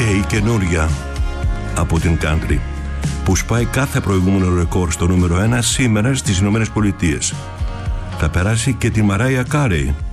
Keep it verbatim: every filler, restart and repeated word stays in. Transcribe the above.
η καινούρια από την country, που σπάει κάθε προηγούμενο ρεκόρ στο νούμερο ένα σήμερα στις Ηνωμένες Πολιτείες. Θα περάσει και τη Μαράια Κάρεϊ